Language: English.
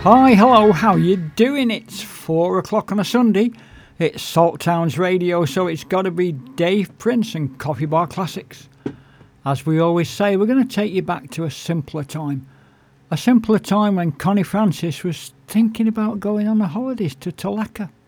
Hi, hello, how you doing? It's 4 o'clock on a Sunday. It's Salt Towns Radio, so it's got to be Dave Prince and Coffee Bar Classics. As we always say, we're going to take you back to a simpler time. A simpler time when Connie Francis was thinking about going on the holidays to Toleka.